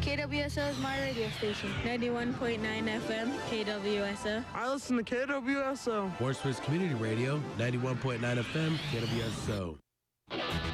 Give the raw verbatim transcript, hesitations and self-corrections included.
K W S O is my radio station. ninety-one point nine F M, K W S O. I listen to K W S O. Wordsworth Community Radio, ninety-one point nine F M, K W S O.